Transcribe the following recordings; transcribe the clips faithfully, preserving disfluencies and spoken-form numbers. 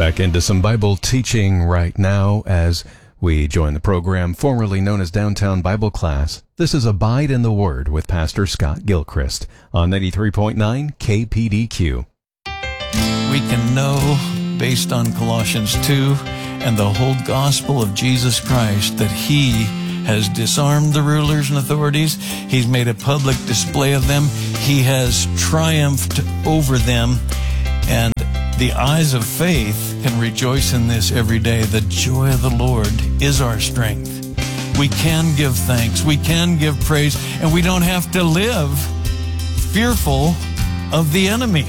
Back into some Bible teaching right now as we join the program formerly known as Downtown Bible Class. This is Abide in the Word with Pastor Scott Gilchrist on ninety-three point nine K P D Q. We can know, based on Colossians two and the whole gospel of Jesus Christ, that He has disarmed the rulers and authorities. He's made a public display of them. He has triumphed over them. And the eyes of faith can rejoice in this every day. The joy of the Lord is our strength. We can give thanks. We can give praise. And we don't have to live fearful of the enemy.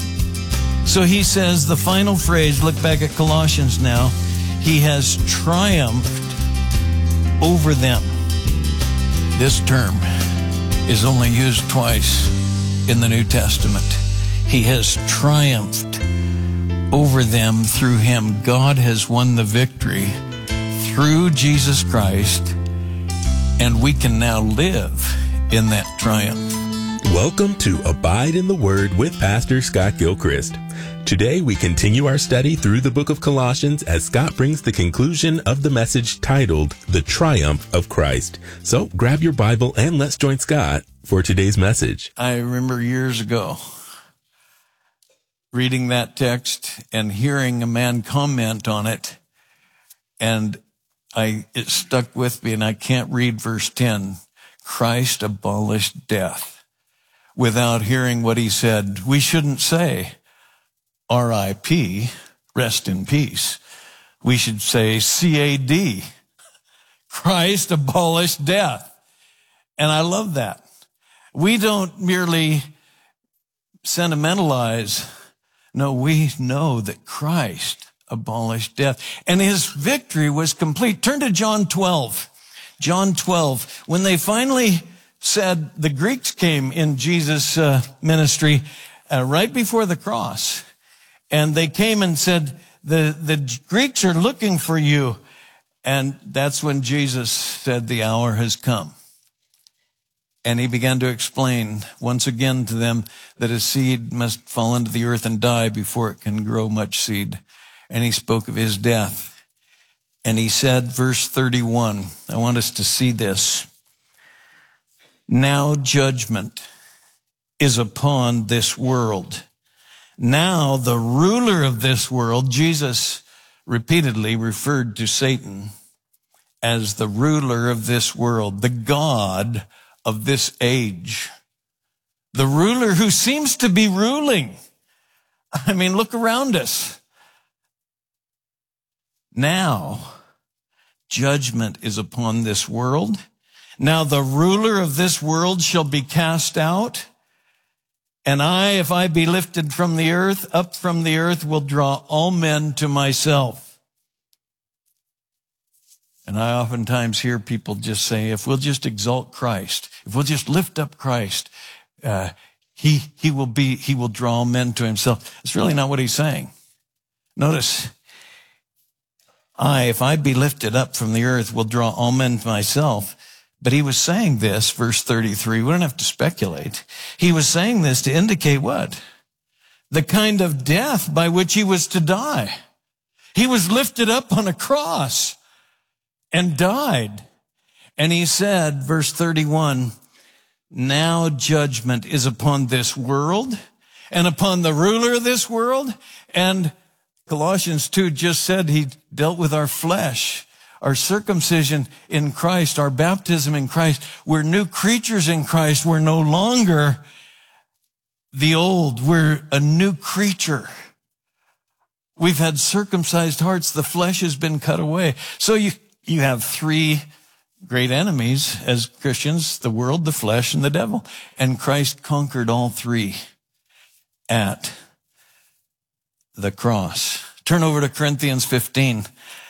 So he says the final phrase, look back at Colossians now, He has triumphed over them. This term is only used twice in the New Testament. He has triumphed over them through Him. God has won the victory through Jesus Christ, and we can now live in that triumph. Welcome to Abide in the Word with Pastor Scott Gilchrist. Today we continue our study through the book of Colossians as Scott brings the conclusion of the message titled, The Triumph of Christ. So grab your Bible and let's join Scott for today's message. I remember years ago reading that text and hearing a man comment on it, and I it stuck with me, and I can't read verse ten. Christ abolished death, without hearing what he said. We shouldn't say R I P, rest in peace. We should say C A D, Christ abolished death. And I love that. We don't merely sentimentalize. No, we know that Christ abolished death, and his victory was complete. Turn to John twelve. John twelve. When they finally said, the Greeks came in Jesus' uh, ministry uh, right before the cross, and they came and said, the, the Greeks are looking for you. And that's when Jesus said, the hour has come. And he began to explain once again to them that a seed must fall into the earth and die before it can grow much seed. And he spoke of his death. And he said, verse thirty-one, I want us to see this. Now judgment is upon this world. Now the ruler of this world, Jesus repeatedly referred to Satan as the ruler of this world, the God of this age, the ruler who seems to be ruling. I mean, look around us. Now, judgment is upon this world. Now the ruler of this world shall be cast out. And I, if I be lifted from the earth, up from the earth, will draw all men to myself. And I oftentimes hear people just say, if we'll just exalt Christ, if we'll just lift up Christ, uh, he, he will be, he will draw men to himself. It's really not what he's saying. Notice, I, if I be lifted up from the earth, will draw all men to myself. But he was saying this, verse thirty-three, we don't have to speculate. He was saying this to indicate what? The kind of death by which he was to die. He was lifted up on a cross and died. And he said, verse thirty-one, now judgment is upon this world and upon the ruler of this world. And Colossians two just said he dealt with our flesh, our circumcision in Christ, our baptism in Christ. We're new creatures in Christ. We're no longer the old. We're a new creature. We've had circumcised hearts. The flesh has been cut away. So you, you have three great enemies as Christians, the world, the flesh, and the devil. And Christ conquered all three at the cross. Turn over to Corinthians fifteen.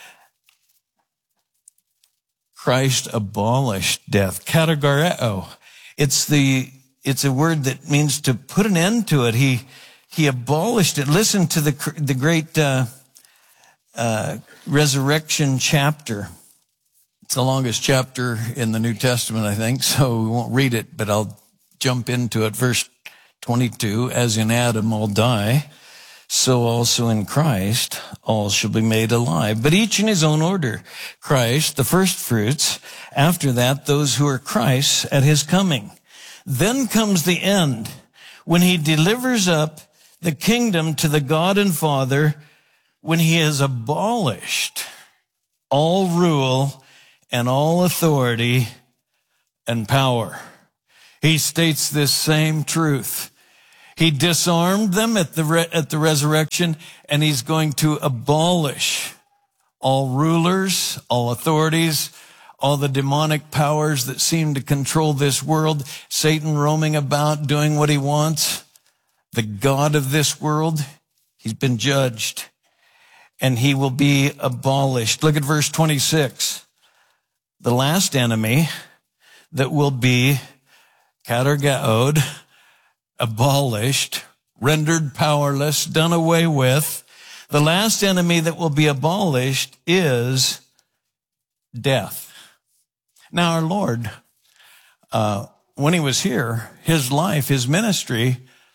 Christ abolished death. Katargareo. It's the, it's a word that means to put an end to it. He, he abolished it. Listen to the, the great, uh, uh, resurrection chapter. It's the longest chapter in the New Testament, I think, so we won't read it, but I'll jump into it. Verse twenty-two, as in Adam all die, so also in Christ all shall be made alive, but each in his own order. Christ, the first fruits, after that those who are Christ's at his coming. Then comes the end, when he delivers up the kingdom to the God and Father, when he has abolished all rule and all authority and power. He states this same truth. He disarmed them at the re- at the resurrection, and he's going to abolish all rulers, all authorities, all the demonic powers that seem to control this world, Satan roaming about doing what he wants. The God of this world, he's been judged, and he will be abolished. Look at verse twenty-six. The last enemy that will be katargaod, abolished, rendered powerless, done away with. The last enemy that will be abolished is death. Now, our Lord, uh, when he was here, his life, his ministry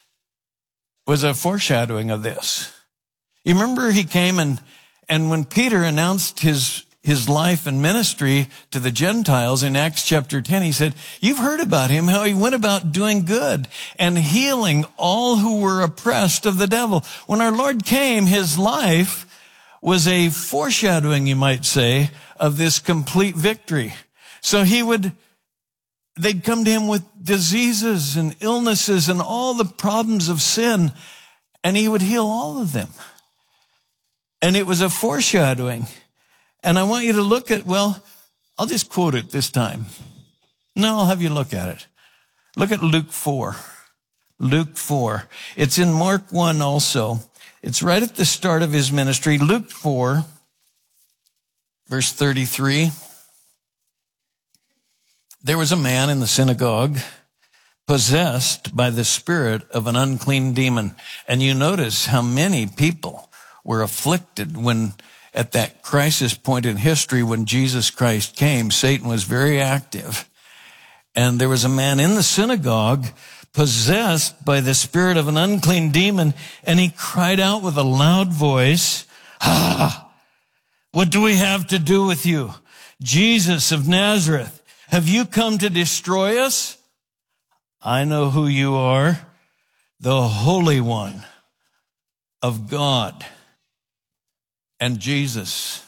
was a foreshadowing of this. You remember he came and, and when Peter announced his his life and ministry to the Gentiles in Acts chapter ten, he said, you've heard about him, how he went about doing good and healing all who were oppressed of the devil. When our Lord came, his life was a foreshadowing, you might say, of this complete victory. So he would, they'd come to him with diseases and illnesses and all the problems of sin, and he would heal all of them. And it was a foreshadowing. And I want you to look at, well, I'll just quote it this time. No, I'll have you look at it. Look at Luke four. Luke four. It's in Mark one also. It's right at the start of his ministry. Luke four, verse thirty-three. There was a man in the synagogue possessed by the spirit of an unclean demon. And you notice how many people were afflicted when at that crisis point in history when Jesus Christ came. Satan was very active. And there was a man in the synagogue possessed by the spirit of an unclean demon, and he cried out with a loud voice, ah, what do we have to do with you, Jesus of Nazareth? Have you come to destroy us? I know who you are, the Holy One of God. And Jesus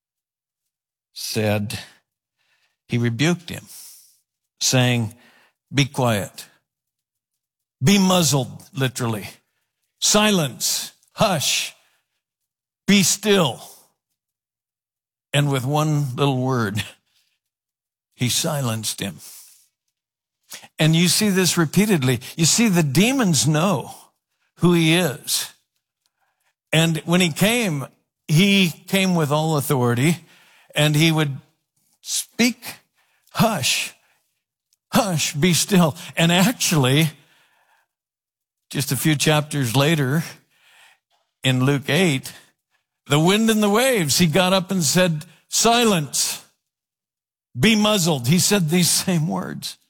said, he rebuked him, saying, be quiet, be muzzled, literally, silence, hush, be still. And with one little word, he silenced him. And you see this repeatedly. You see, the demons know who he is. And when he came, he came with all authority, and he would speak, hush, hush, be still. And actually, just a few chapters later, in Luke eight, the wind and the waves, he got up and said, silence, be muzzled. He said these same words.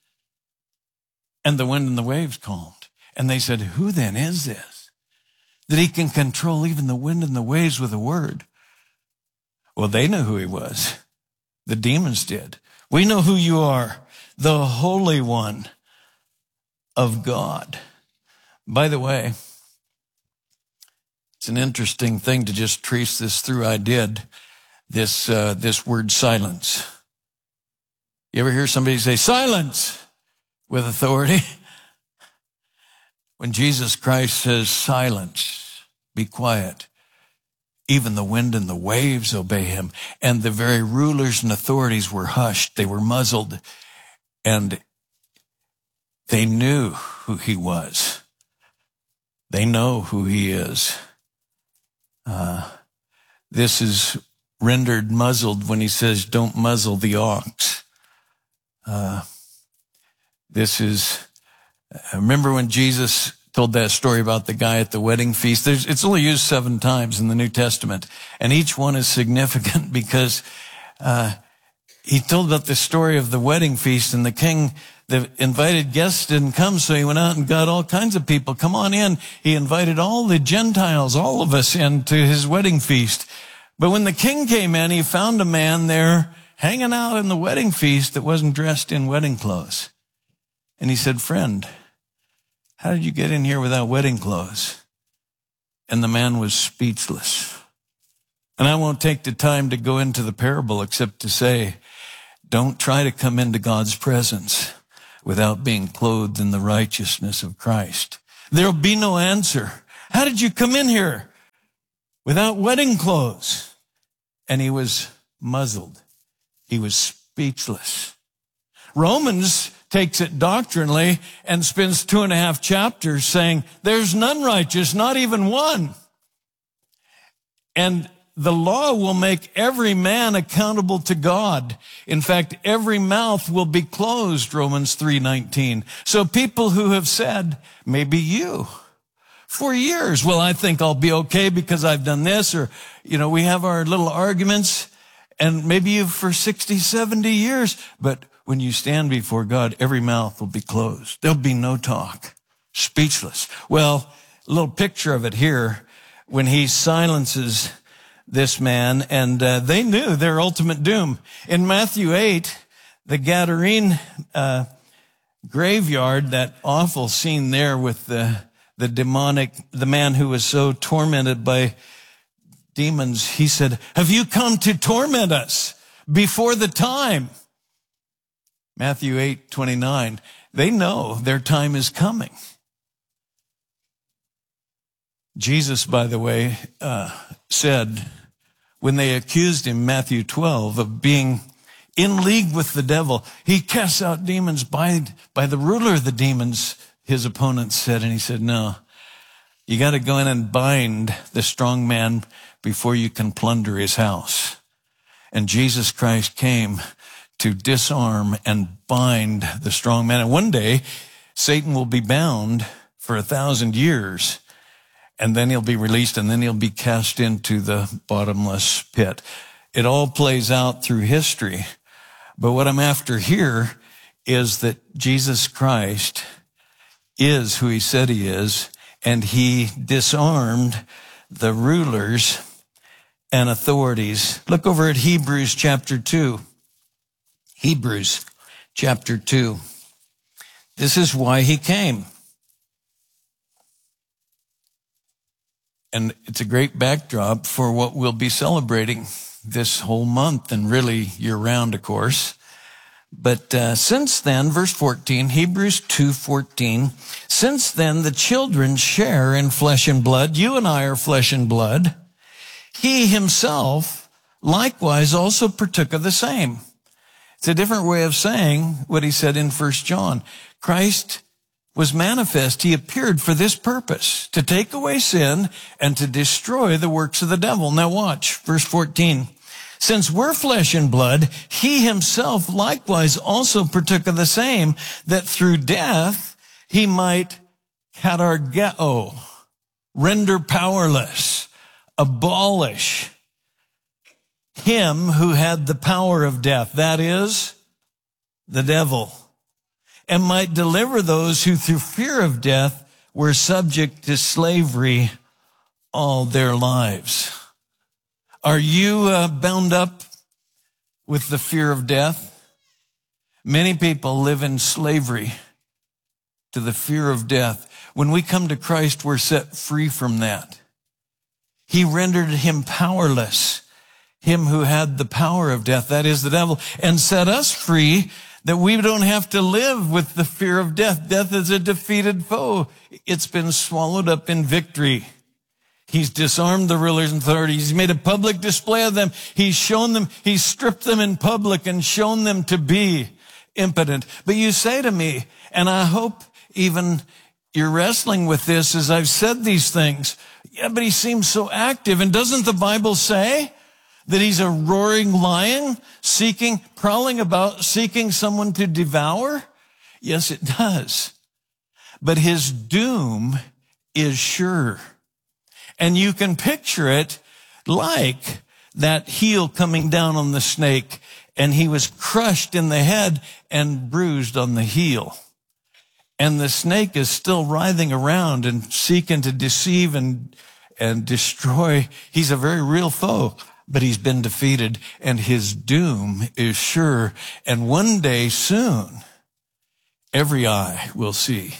And the wind and the waves calmed. And they said, who then is this, that he can control even the wind and the waves with a word? Well, they knew who he was. The demons did. We know who you are, the Holy One of God. By the way, it's an interesting thing to just trace this through. I did this, uh, this word silence. You ever hear somebody say silence with authority? When Jesus Christ says silence, be quiet, even the wind and the waves obey him. And the very rulers and authorities were hushed. They were muzzled, and they knew who he was. They know who he is. Uh, this is rendered muzzled when he says, don't muzzle the ox. Uh, this is, I remember when Jesus told that story about the guy at the wedding feast. There's, it's only used seven times in the New Testament, and each one is significant because uh, he told about the story of the wedding feast, and the king The invited guests didn't come, so he went out and got all kinds of people. Come on in. He invited all the Gentiles, all of us, into his wedding feast. But when the king came in, he found a man there hanging out in the wedding feast that wasn't dressed in wedding clothes. And he said, "Friend, how did you get in here without wedding clothes?" And the man was speechless. And I won't take the time to go into the parable except to say, don't try to come into God's presence without being clothed in the righteousness of Christ. There'll be no answer. How did you come in here without wedding clothes? And he was muzzled. He was speechless. Romans takes it doctrinally and spends two and a half chapters saying, there's none righteous, not even one. And the law will make every man accountable to God. In fact, every mouth will be closed, Romans three nineteen. So people who have said, maybe you, for years, well, I think I'll be okay because I've done this, or, you know, we have our little arguments, and maybe you for sixty, seventy years, but when you stand before God, every mouth will be closed. There'll be no talk. Speechless. Well, a little picture of it here when he silences this man, and uh, they knew their ultimate doom. In Matthew eight, the Gadarene uh, graveyard, that awful scene there with the, the demonic, the man who was so tormented by demons, he said, have you come to torment us before the time? Matthew eight twenty-nine. They know their time is coming. Jesus, by the way, uh, said when they accused him, Matthew twelve, of being in league with the devil, he casts out demons by, by the ruler of the demons, his opponents said. And he said, no, you got to go in and bind the strong man before you can plunder his house. And Jesus Christ came to disarm and bind the strong man. And one day, Satan will be bound for a thousand years, and then he'll be released, and then he'll be cast into the bottomless pit. It all plays out through history. But what I'm after here is that Jesus Christ is who he said he is, and he disarmed the rulers and authorities. Look over at Hebrews chapter two. Hebrews chapter two. This is why he came. And it's a great backdrop for what we'll be celebrating this whole month, and really year-round, of course. But uh, since then, verse fourteen, Hebrews two fourteen, since then the children share in flesh and blood. You and I are flesh and blood. He himself likewise also partook of the same. It's a different way of saying what he said in First John. Christ was manifest. He appeared for this purpose, to take away sin and to destroy the works of the devil. Now watch, verse fourteen. Since we're flesh and blood, he himself likewise also partook of the same, that through death he might katargeo, render powerless, abolish him who had the power of death, that is, the devil, and might deliver those who through fear of death were subject to slavery all their lives. Are you uh, bound up with the fear of death? Many people live in slavery to the fear of death. When we come to Christ, we're set free from that. He rendered him powerless, him who had the power of death, that is the devil, and set us free that we don't have to live with the fear of death. Death is a defeated foe. It's been swallowed up in victory. He's disarmed the rulers and authorities. He's made a public display of them. He's shown them, he's stripped them in public and shown them to be impotent. But you say to me, and I hope even you're wrestling with this as I've said these things, yeah, but he seems so active. And doesn't the Bible say that he's a roaring lion, seeking, prowling about, seeking someone to devour? Yes, it does. But his doom is sure. And you can picture it like that heel coming down on the snake and he was crushed in the head and bruised on the heel. And the snake is still writhing around and seeking to deceive and, and destroy. He's a very real foe, but he's been defeated, and his doom is sure. And one day soon, every eye will see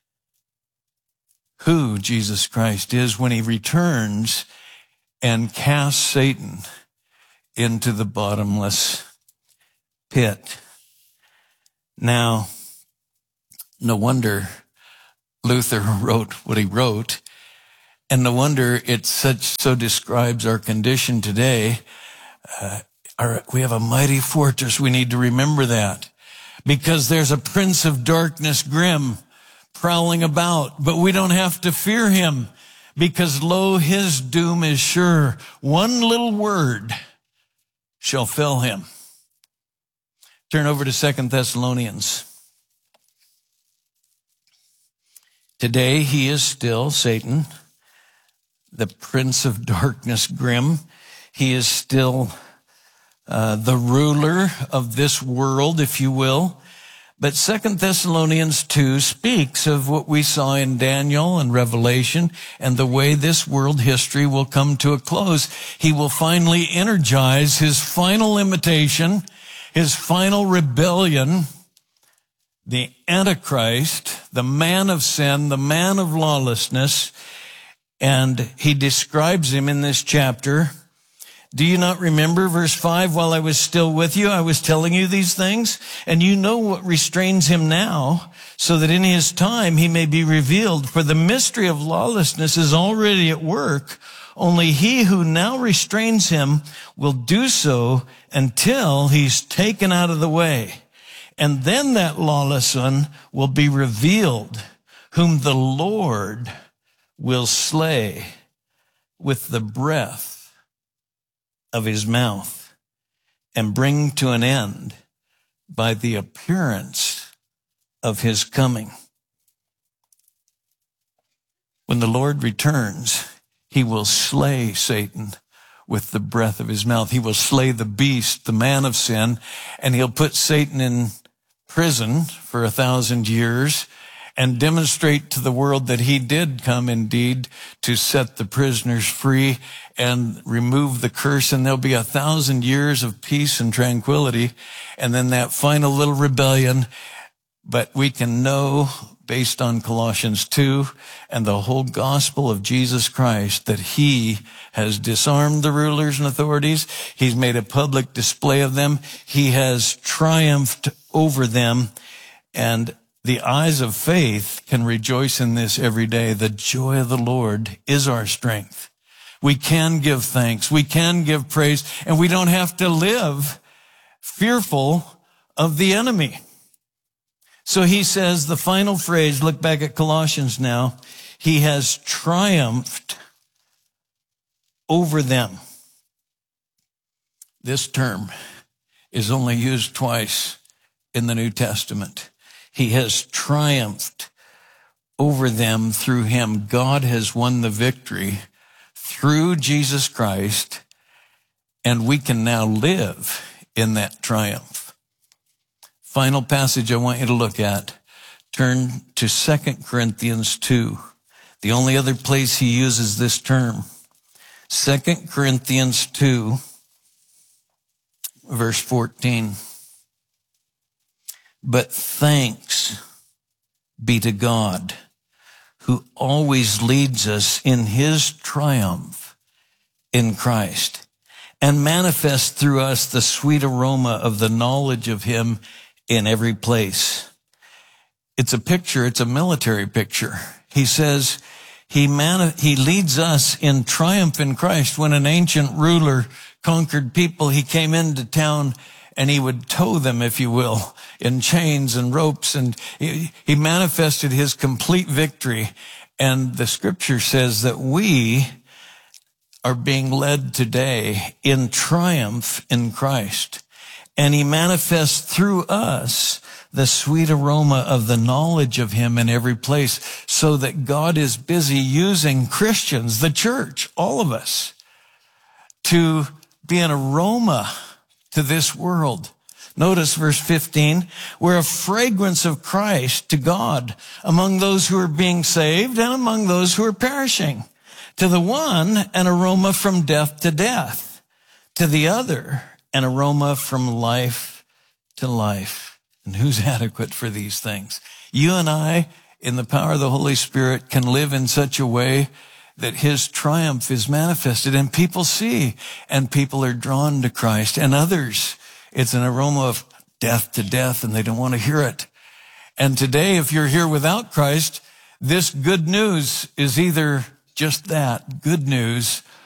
who Jesus Christ is when he returns and casts Satan into the bottomless pit. Now, no wonder Luther wrote what he wrote, and no wonder it such so describes our condition today. Uh, our, we have a mighty fortress. We need to remember that, because there's a prince of darkness grim prowling about, but we don't have to fear him, because lo, his doom is sure. One little word shall fell him. Turn over to Second Thessalonians. Today he is still Satan, the prince of darkness grim. He is still uh, the ruler of this world, if you will. But Second Thessalonians two speaks of what we saw in Daniel and Revelation and the way this world history will come to a close. He will finally energize his final imitation, his final rebellion, the Antichrist, the man of sin, the man of lawlessness. And he describes him in this chapter. Do you not remember verse five? While I was still with you, I was telling you these things, and you know what restrains him now, so that in his time he may be revealed. For the mystery of lawlessness is already at work. Only he who now restrains him will do so until he's taken out of the way. And then that lawless one will be revealed, whom the Lord will slay with the breath of his mouth, and bring to an end by the appearance of his coming. When the Lord returns, he will slay Satan with the breath of his mouth. He will slay the beast, the man of sin, and he'll put Satan in prison for a thousand years and demonstrate to the world that he did come indeed to set the prisoners free and remove the curse. And there'll be a thousand years of peace and tranquility. And then that final little rebellion. But we can know, based on Colossians two and the whole gospel of Jesus Christ, that he has disarmed the rulers and authorities. He's made a public display of them. He has triumphed over them. And the eyes of faith can rejoice in this every day. The joy of the Lord is our strength. We can give thanks. We can give praise. And we don't have to live fearful of the enemy. So he says the final phrase, look back at Colossians now. He has triumphed over them. This term is only used twice in the New Testament. He has triumphed over them through him. God has won the victory through Jesus Christ, and we can now live in that triumph. Final passage I want you to look at. Turn to Second Corinthians two. The only other place he uses this term. Second Corinthians two, verse fourteen. But thanks be to God, who always leads us in his triumph in Christ, and manifests through us the sweet aroma of the knowledge of him in every place. It's a picture, it's a military picture. He says he man, he leads us in triumph in Christ. When an ancient ruler conquered people, he came into town and he would tow them, if you will, in chains and ropes. And he, he manifested his complete victory. And the scripture says that we are being led today in triumph in Christ. And he manifests through us the sweet aroma of the knowledge of him in every place, so that God is busy using Christians, the church, all of us, to be an aroma to this world. Notice verse fifteen, we're a fragrance of Christ to God among those who are being saved and among those who are perishing. To the one, an aroma from death to death. To the other, an aroma from life to life. And who's adequate for these things? You and I, in the power of the Holy Spirit, can live in such a way that his triumph is manifested and people see and people are drawn to Christ, and others, it's an aroma of death to death and they don't want to hear it. And today, if you're here without Christ, this good news is either just that, good news,